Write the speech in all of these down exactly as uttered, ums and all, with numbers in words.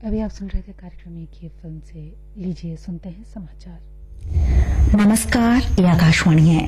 अभी आप सुन रहे थे कार्यक्रम एक ही फिल्म से। लीजिए सुनते हैं समाचार। नमस्कार, ये आकाशवाणी है।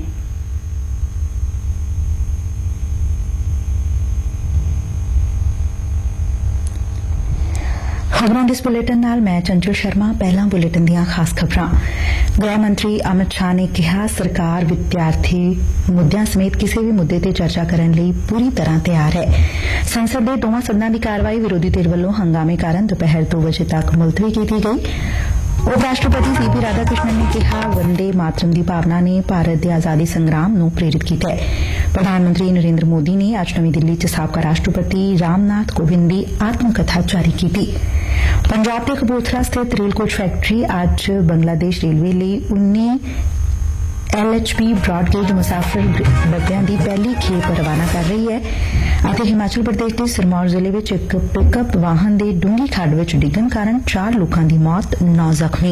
खबरों के इस बुलेटिन नाल मैं चंचल शर्मा। पहला बुलेटिन दियां खास खबरां। गृह मंत्री अमित शाह ने कहा सरकार विद्यार्थी मुद्दਿਆਂ समेत किसी भी मुद्दे ते चर्चा करने ਲਈ पूरी तरह तैयार है। संसद ਦੇ ਦੋਵਾਂ ਸਦਨਾਂ ਦੀ ਕਾਰਵਾਈ ਵਿਰੋਧੀ ਧਿਰ ਵੱਲੋਂ ਹੰਗਾਮੇ ਕਾਰਨ ਦੁਪਹਿਰ ਦੋ ਵਜੇ ਤੱਕ ਮੁਲਤਵੀ ਕੀਤੀ ਗਈ। ਉਪ ਰਾਸ਼ਟਰਪਤੀ ਸੀ ਪੀ ਰਾਧਾ ਕ੍ਰਿਸ਼ਨਨ ਨੇ ਕਿਹਾ ਵੰਦੇ ਮਾਤਰਮ ਦੀ ਭਾਵਨਾ ਨੇ ਭਾਰਤ ਦੇ ਆਜ਼ਾਦੀ ਸੰਗਰਾਮ ਨੂੰ ਪ੍ਰੇਰਿਤ ਕੀਤਾ ਹੈ। ਪ੍ਰਧਾਨ ਮੰਤਰੀ ਨਰਿੰਦਰ ਮੋਦੀ ਨੇ ਅੱਜ ਨਵੀਂ ਦਿੱਲੀ ਚ ਸਾਬਕਾ ਰਾਸ਼ਟਰਪਤੀ ਰਾਮਨਾਥ ਕੋਵਿੰਦ ਦੀ ਆਤਮ ਕਥਾ ਜਾਰੀ ਕੀਤੀ। ਪੰਜਾਬ ਦੇ ਕਪੂਰਥਲਾ ਸਥਿਤ ਰੇਲ ਕੋਚ ਫੈਕਟਰੀ ਅੱਜ ਬੰਗਲਾਦੇਸ਼ ਰੇਲਵੇ ਲਈ ਉੱਨੀ ਐਲ ਐਚ ਪੀ ਬ੍ਰਾਡਗੇਜ ਮੁਸਾਫਰ ਡੱਬਿਆਂ ਦੀ ਪਹਿਲੀ ਖੇਪ ਰਵਾਨਾ ਕਰ ਰਹੀ ਹੈ ਅਤੇ ਹਿਮਾਚਲ ਪ੍ਰਦੇਸ਼ ਦੇ ਸਿਰਮੌਰ ਜ਼ਿਲ੍ਹੇ ਵਿੱਚ ਇੱਕ ਪਿਕਅਪ ਵਾਹਨ ਦੇ ਡੂੰਘੀ ਖੱਡ ਵਿੱਚ ਡਿੱਗਣ ਕਾਰਨ ਚਾਰ ਲੋਕਾਂ ਦੀ ਮੌਤ, ਨੌ ਜ਼ਖਮੀ।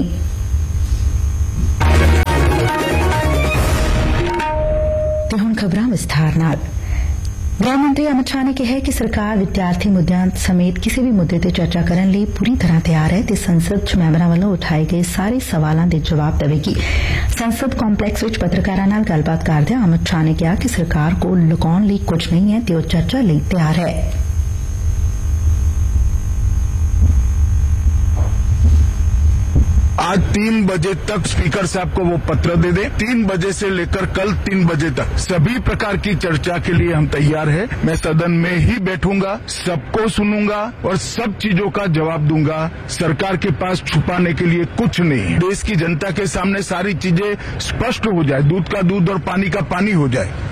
ਤੇ ਹੁਣ ਖਬਰਾਂ ਵਿਸਥਾਰ ਨਾਲ। गृह मंत्री अमित शाह ने कहा कि सरकार विद्यार्थी मुद्दਿਆਂ ਸਮੇਤ ਕਿਸੇ ਵੀ ਮੁੱਦੇ ਤੇ ਚਰਚਾ ਕਰਨ ਲਈ ਪੂਰੀ ਤਰ੍ਹਾਂ ਤਿਆਰ ਹੈ ਤੇ ਸੰਸਦ ਚ ਮੈਂਬਰਾਂ ਵੱਲੋਂ ਉਠਾਏ ਗਏ ਸਾਰੇ ਸਵਾਲਾਂ ਦੇ ਜਵਾਬ ਦੇਵੇਗੀ। ਸੰਸਦ ਕੰਪਲੈਕਸ ਵਿੱਚ ਪੱਤਰਕਾਰਾਂ ਨਾਲ ਗੱਲਬਾਤ ਕਰਦਿਆਂ ਅਮਿਤ ਸ਼ਾਹ ਨੇ ਕਿਹਾ ਕਿ ਸਰਕਾਰ ਕੋਲ ਲੁਕਾਉਣ ਲਈ ਕੁਝ ਨਹੀਂ ਹੈ ਤੇ ਉਹ ਚਰਚਾ ਲਈ ਤਿਆਰ ਹੈ। आज तीन बजे तक स्पीकर साहब को वो पत्र दे दें। तीन बजे से लेकर कल तीन बजे तक सभी प्रकार की चर्चा के लिए हम तैयार हैं। मैं सदन में ही बैठूंगा, सबको सुनूंगा और सब चीजों का जवाब दूंगा। सरकार के पास छुपाने के लिए कुछ नहीं। देश की जनता के सामने सारी चीजें स्पष्ट हो जाए, दूध का दूध और पानी का पानी हो जाए।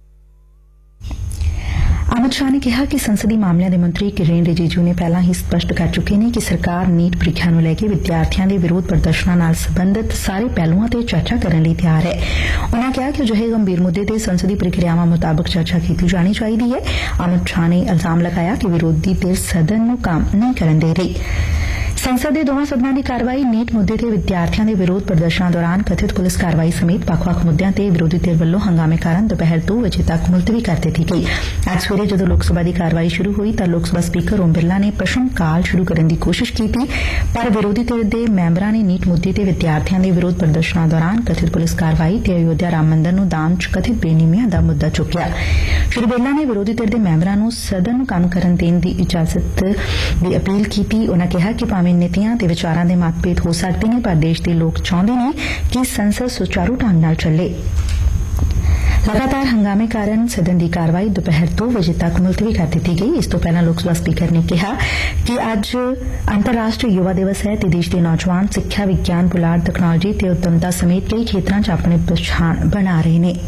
ਅਮਿਤ ਸ਼ਾਹ ਨੇ ਕਿਹਾ ਕਿ ਸੰਸਦੀ ਮਾਮਲਿਆਂ ਦੇ ਮੰਤਰੀ ਕਿਰੇਨ ਰਿਜੀਜੂ ਨੇ ਪਹਿਲਾਂ ਹੀ ਸਪਸ਼ਟ ਕਰ ਚੁੱਕੇ ਨੇ ਕਿ ਸਰਕਾਰ ਨੀਟ ਪ੍ਰੀਖਿਆ ਨੂੰ ਲੈ ਕੇ ਵਿਦਿਆਰਥੀਆਂ ਦੇ ਵਿਰੋਧ ਪ੍ਰਦਰਸ਼ਨਾਂ ਨਾਲ ਸਬੰਧਤ ਸਾਰੇ ਪਹਿਲੂਆਂ ਤੇ ਚਰਚਾ ਕਰਨ ਲਈ ਤਿਆਰ ਹੈ। ਉਨ੍ਹਾਂ ਕਿਹਾ ਕਿ ਅਜਿਹੇ ਗੰਭੀਰ ਮੁੱਦੇ ਤੇ ਸੰਸਦੀ ਪ੍ਰਕਿਰਿਆਵਾਂ ਮੁਤਾਬਕ ਚਰਚਾ ਕੀਤੀ ਜਾਣੀ ਚਾਹੀਦੀ ਹੈ। ਅਮਿਤ ਸ਼ਾਹ ਨੇ ਇਲਜ਼ਾਮ ਲਗਾਇਆ ਕਿ ਵਿਰੋਧੀ ਧਿਰ ਸਦਨ ਨੂੰ ਕੰਮ ਨਹੀਂ ਕਰਨ ਦੇ ਰਹੀ। ਸੰਸਦ ਦੇ ਦੋਵਾਂ ਸਦਨਾਂ ਦੀ ਕਾਰਵਾਈ ਨੀਟ ਮੁੱਦੇ ਤੇ ਵਿਦਿਆਰਥੀਆਂ ਦੇ ਵਿਰੋਧ ਪ੍ਰਦਰਸ਼ਨਾਂ ਦੌਰਾਨ ਕਥਿਤ ਪੁਲਿਸ ਕਾਰਵਾਈ ਸਮੇਤ ਵੱਖ-ਵੱਖ ਮੁੱਦਿਆਂ ਤੇ ਵਿਰੋਧੀ ਧਿਰ ਵੱਲੋਂ ਹੰਗਾਮੇ ਕਾਰਨ ਦੁਪਹਿਰ ਦੋ ਵਜੇ ਤੱਕ ਮੁਲਤਵੀ ਕਰ ਦਿੱਤੀ ਗਈ। ਅੱਜ ਸਵੇਰੇ ਜਦੋਂ ਲੋਕ ਸਭਾ ਦੀ ਕਾਰਵਾਈ ਸ਼ੁਰੂ ਹੋਈ ਤਾਂ ਲੋਕ ਸਭਾ ਸਪੀਕਰ ਓਮ ਬਿਰਲਾ ਨੇ ਪ੍ਰਸ਼ਨ ਕਾਲ ਸ਼ੁਰੂ ਕਰਨ ਦੀ ਕੋਸ਼ਿਸ਼ ਕੀਤੀ, ਪਰ ਵਿਰੋਧੀ ਧਿਰ ਦੇ ਮੈਂਬਰਾਂ ਨੇ ਨੀਟ ਮੁੱਦੇ ਤੇ ਵਿਦਿਆਰਥੀਆਂ ਦੇ ਵਿਰੋਧ ਪ੍ਰਦਰਸ਼ਨਾਂ ਦੌਰਾਨ ਕਥਿਤ ਪੁਲਿਸ ਕਾਰਵਾਈ ਤੇ ਅਯੋਧਿਆ ਰਾਮ ਮੰਦਰ ਨੂੰ ਦਾਨ ਚ ਕਥਿਤ ਬੇਨਿਯਮੀਆਂ ਦਾ ਮੁੱਦਾ ਚੁੱਕਿਆ। ਸ਼੍ਰੀ ਬਿਰਲਾ ਨੇ ਵਿਰੋਧੀ ਧਿਰ ਦੇ ਮੈਂਬਰਾਂ ਨੂੰ ਸਦਨ ਨੂੰ ਕੰਮ ਕਰਨ ਦੇਣ ਦੀ ਇਜਾਜ਼ਤ ਦੀ ਅਪੀਲ ਕੀਤੀ। ਉਨ੍ਹਾਂ ਕਿਹਾ ਕਿ ਭਾਵੇਂ ਨੀਤੀਆਂ ਤੇ ਵਿਚਾਰਾਂ ਦੇ ਮਤਭੇਦ ਹੋ ਸਕਦੇ ਨੇ, ਪਰ ਦੇਸ਼ ਦੇ ਲੋਕ ਚਾਹੁੰਦੇ ਨੇ ਕਿ ਸੰਸਦ ਸੁਚਾਰੂ ਢੰਗ ਨਾਲ ਚੱਲੇ। ਲਗਾਤਾਰ ਹੰਗਾਮੇ ਕਾਰਨ ਸਦਨ ਦੀ ਕਾਰਵਾਈ ਦੁਪਹਿਰ ਦੋ ਵਜੇ ਤੱਕ ਮੁਲਤਵੀ ਕਰ ਦਿੱਤੀ ਗਈ। ਇਸ ਤੋਂ ਪਹਿਲਾਂ ਲੋਕ ਸਭਾ ਸਪੀਕਰ ਨੇ ਕਿਹਾ ਕਿ ਅੱਜ ਅੰਤਰਰਾਸ਼ਟਰੀ ਯੁਵਾ ਦਿਵਸ ਹੈ ਤੇ ਦੇਸ਼ ਦੇ ਨੌਜਵਾਨ ਸਿੱਖਿਆ, ਵਿਗਿਆਨ, ਪੁਲਾੜ, ਤਕਨਾਲੋਜੀ ਤੇ ਉੱਦਮਤਾ ਸਮੇਤ ਕਈ ਖੇਤਰਾਂ 'ਚ ਆਪਣੀ ਪਛਾਣ ਬਣਾ ਰਹੇ ਨੇ।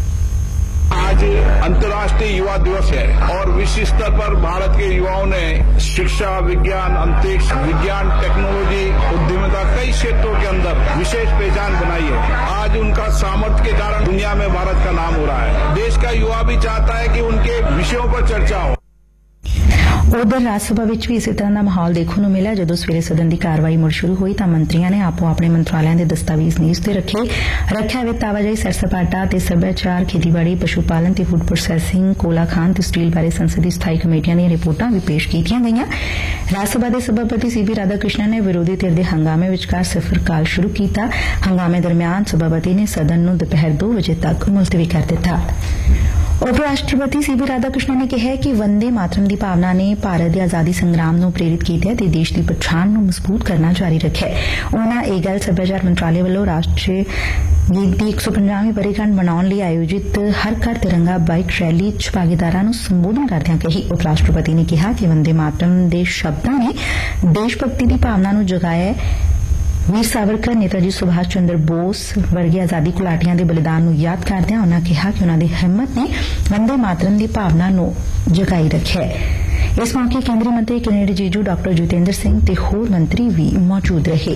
आज अंतर्राष्ट्रीय युवा दिवस है और विश्व स्तर पर भारत के युवाओं ने शिक्षा, विज्ञान, अंतरिक्ष विज्ञान, टेक्नोलॉजी, उद्यमिता कई क्षेत्रों के अंदर विशेष पहचान बनाई है। आज उनका सामर्थ्य के कारण दुनिया में भारत का नाम हो रहा है। देश का युवा भी चाहता है कि उनके विषयों पर चर्चा हो। ਉਧਰ ਰਾਜ ਸਭਾ ਵਿੱਚ ਵੀ ਇਸੇ ਤਰ੍ਹਾਂ ਦਾ ਮਾਹੌਲ ਦੇਖਣ ਨੂੰ ਮਿਲਿਆ। ਜਦੋਂ ਸਵੇਰੇ ਸਦਨ ਦੀ ਕਾਰਵਾਈ ਮੁੜ ਸ਼ੁਰੂ ਹੋਈ ਤਾਂ ਮੰਤਰੀਆਂ ਨੇ ਆਪੋ ਆਪਣੇ ਮੰਤਰਾਲਿਆਂ ਦੇ ਦਸਤਾਵੇਜ਼ ਮੇਜ਼ ਤੇ ਰੱਖੇ। ਰੱਖਿਆ ਵਿੱਤ, ਆਵਾਜਾਈ, ਸੈਰ ਸਪਾਟਾ ਤੇ ਸੱਭਿਆਚਾਰ, ਖੇਤੀਬਾੜੀ, ਪਸ਼ੂ ਪਾਲਣ ਤੇ ਫੂਡ ਪ੍ਰੋਸੈਸਿੰਗ, ਕੋਲਾ ਖਾਨ ਤੇ ਸਟੀਲ ਬਾਰੇ ਸੰਸਦੀ ਸਥਾਈ ਕਮੇਟੀਆਂ ਦੀਆਂ ਰਿਪੋਰਟਾਂ ਵੀ ਪੇਸ਼ ਕੀਤੀਆਂ ਗਈਆਂ। ਰਾਜ ਸਭਾ ਦੇ ਸਭਾਪਤੀ ਸੀ ਪੀ ਰਾਧਾ ਕ੍ਰਿਸ਼ਨਨ ਨੇ ਵਿਰੋਧੀ ਧਿਰ ਦੇ ਹੰਗਾਮੇ ਵਿਚਕਾਰ ਸਿਫਰ ਕਾਲ ਸ਼ੁਰੂ ਕੀਤਾ। ਹੰਗਾਮੇ ਦਰਮਿਆਨ ਸਭਾਪਤੀ ਨੇ ਸਦਨ ਨੂੰ ਦੁਪਹਿਰ ਦੋ ਵਜੇ ਤੱਕ ਮੁਲਤਵੀ ਕਰ ਦਿੱਤਾ। ਉਪ ਰਾਸ਼ਟਰਪਤੀ ਸੀ ਪੀ ਰਾਧਾ ਕ੍ਰਿਸ਼ਨਨ ਨੇ ਕਿਹਾ ਕਿ ਵੰਦੇ ਮਾਤਰਮ ਦੀ ਭਾਵਨਾ ਨੇ ਭਾਰਤ ਦੇ ਆਜ਼ਾਦੀ ਸੰਗਰਾਮ ਨੂੰ ਪ੍ਰੇਰਿਤ ਕੀਤਾ ਤੇ ਦੇਸ਼ ਦੀ ਪਛਾਣ ਨੂੰ ਮਜ਼ਬੂਤ ਕਰਨਾ ਜਾਰੀ ਰੱਖਿਆ। ਉਨ੍ਹਾਂ ਇਹ ਗੱਲ ਸੱਭਿਆਚਾਰ ਮੰਤਰਾਲੇ ਵੱਲੋਂ ਰਾਸ਼ਟਰੀ ਗੀਤ ਦੀ ਇੱਕ ਸੌ ਪੰਜਾਹਵੀਂ ਵਰ੍ਹੇਗੰਢ ਮਨਾਉਣ ਲਈ ਆਯੋਜਿਤ ਹਰ ਘਰ ਤਿਰੰਗਾ ਬਾਈਕ ਰੈਲੀ ਚ ਭਾਗੀਦਾਰਾਂ ਨੂੰ ਸੰਬੋਧਨ ਕਰਦਿਆਂ ਕਹੀ। ਉਪ ਰਾਸ਼ਟਰਪਤੀ ਨੇ ਕਿਹਾ ਕਿ ਵੰਦੇ ਮਾਤਰਮ ਦੇ ਸ਼ਬਦਾਂ ਨੇ ਦੇਸ਼ ਭਗਤੀ ਦੀ ਭਾਵਨਾ ਨੂੰ ਜਗਾਇਆ ਹੈ। ਵੀਰ ਸਾਵਰਕਰ, ਨੇਤਾ ਜੀ ਸੁਭਾਸ਼ ਚੰਦਰ ਬੋਸ ਵਰਗੇ ਆਜ਼ਾਦੀ ਘੁਲਾਟੀਆਂ ਦੇ ਬਲੀਦਾਨ ਨੂੰ ਯਾਦ ਕਰਦਿਆਂ ਉਨ੍ਹਾਂ ਕਿਹਾ ਕਿ ਉਨ੍ਹਾਂ ਦੀ ਹਿੰਮਤ ਨੇ ਵੰਦੇ ਮਾਤਰਮ ਦੀ ਭਾਵਨਾ ਨੂੰ ਜਗਾਈ ਰੱਖਿਆ। ਇਸ ਮੌਕੇ ਕੇਂਦਰੀ ਮੰਤਰੀ ਕਿਰੇਨ ਰਿਜੀਜੂ, ਡਾਕਟਰ ਜਤਿੰਦਰ ਸਿੰਘ ਤੇ ਹੋਰ ਮੰਤਰੀ ਵੀ ਮੌਜੂਦ ਰਹੇ।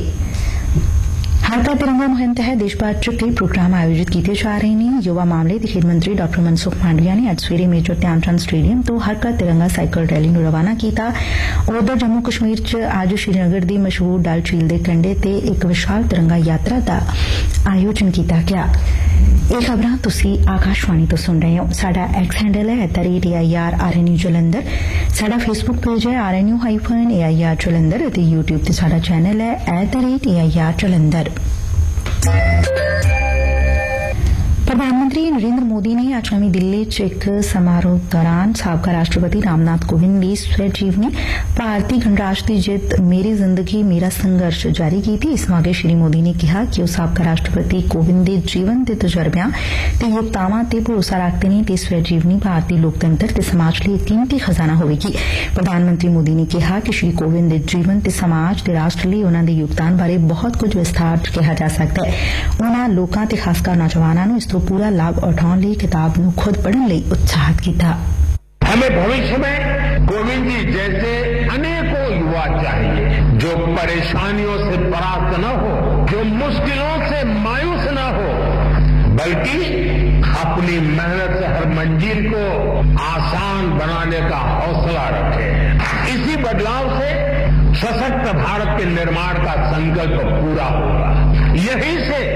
ਹਰ ਘਰ ਤਿਰੰਗਾ ਮੁਹਿੰਮ ਤਹਿਤ ਦੇਸ਼ ਭਰ ਚ ਕਈ ਪ੍ਰੋਗਰਾਮ ਆਯੋਜਿਤ ਕੀਤੇ ਜਾ ਰਹੇ ਨੇ। ਯੁਵਾ ਮਾਮਲੇ ਤੇ ਖੇਡ ਮੰਤਰੀ ਡਾਕਟਰ ਮਨਸੁਖ ਮਾਂਡਵੀਆ ਨੇ ਅੱਜ ਸਵੇਰੇ ਮੇਜਰ ਧਿਆਨ ਚੰਦ ਸਟੇਡੀਅਮ ਤੋਂ ਹਰ ਘਰ ਤਿਰੰਗਾ ਸਾਈਕਲ ਰੈਲੀ ਨੂੰ ਰਵਾਨਾ ਕੀਤਾ। ਉਧਰ ਜੰਮੂ ਕਸ਼ਮੀਰ ਚ ਅੱਜ ਸ਼੍ਰੀਨਗਰ ਦੀ ਮਸ਼ਹੂਰ ਡਲ ਝੀਲ ਦੇ ਕੰਢੇ ਤੇ ਇੱਕ ਵਿਸ਼ਾਲ ਤਿਰੰਗਾ ਯਾਤਰਾ ਦਾ ਆਯੋਜਨ ਕੀਤਾ ਗਿਆ। ਇਹ ਖਬਰਾਂ ਤੁਸੀਂ ਆਕਾਸ਼ਵਾਣੀ ਤੋਂ ਸੁਣ ਰਹੇ ਹੋ। ਸਾਡਾ ਐਕਸ ਹੈਂਡਲ ਹੈ at a I R R N U Jalandhar. ਸਾਡਾ ਫੇਸਬੁੱਕ ਪੇਜ ਹੈ R N U hyphen A I R Jalandhar ਅਤੇ ਯੂਟਿਊਬ ਤੇ ਸਾਡਾ ਚੈਨਲ ਹੈ at a I R Jalandhar. ਪ੍ਰਧਾਨ ਮੰਤਰੀ ਨਰਿੰਦਰ ਮੋਦੀ ਨੇ ਅੱਜ ਨਵੀਂ ਦਿੱਲੀ ਚ ਇੱਕ ਸਮਾਰੋਹ ਦੌਰਾਨ ਸਾਬਕਾ ਰਾਸ਼ਟਰਪਤੀ ਰਾਮਨਾਥ ਕੋਵਿੰਦ ਦੀ ਸਵੈ ਜੀਵਨੀ ਭਾਰਤੀ ਗਣਰਾਜ ਦੀ ਜਿੱਤ ਮੇਰੀ ਜ਼ਿੰਦਗੀ ਮੇਰਾ ਸੰਘਰਸ਼ ਜਾਰੀ ਕੀਤੀ। ਇਸ ਮੌਕੇ ਸ੍ਰੀ ਮੋਦੀ ਨੇ ਕਿਹਾ ਕਿ ਉਹ ਸਾਬਕਾ ਰਾਸ਼ਟਰਪਤੀ ਕੋਵਿੰਦ ਦੇ ਜੀਵਨ ਦੇ ਤਜਰਬਿਆਂ ਤੇ ਯੋਗਤਾਵਾਂ ਤੇ ਭਰੋਸਾ ਰੱਖਦੇ ਨੇ ਤੇ ਸਵੈ ਜੀਵਨੀ ਭਾਰਤੀ ਲੋਕਤੰਤਰ ਤੇ ਸਮਾਜ ਲਈ ਕੀਮਤੀ ਖਜ਼ਾਨਾ ਹੋਵੇਗੀ। ਪ੍ਰਧਾਨ ਮੰਤਰੀ ਮੋਦੀ ਨੇ ਕਿਹਾ ਕਿ ਸ੍ਰੀ ਕੋਵਿੰਦ ਦੇ ਜੀਵਨ ਤੇ ਸਮਾਜ ਤੇ ਰਾਸ਼ਟਰ ਲਈ ਉਨ੍ਹਾਂ ਦੇ ਯੋਗਦਾਨ ਬਾਰੇ ਬਹੁਤ ਕੁਝ ਵਿਸਥਾਰ ਚ ਕਿਹਾ ਜਾ ਸਕਦਾ ਹੈ। ਉਨ੍ਹਾਂ ਲੋਕਾਂ ਤੇ ਖਾਸਕਰ ਨੌਜਵਾਨਾਂ ਨੂੰ ਇਸ ਤੋਂ पूरा लाभ उठाने लिए किताब को खुद पढ़ने लिए उत्साहित किया। हमें भविष्य में कोविंद जी जैसे अनेकों युवा चाहिए जो परेशानियों से परास्त न हो, जो मुश्किलों से मायूस न हो, बल्कि अपनी मेहनत से हर मंजिल को आसान बनाने का हौसला रखे। इसी बदलाव से सशक्त भारत के निर्माण का संकल्प पूरा होगा। यहीं से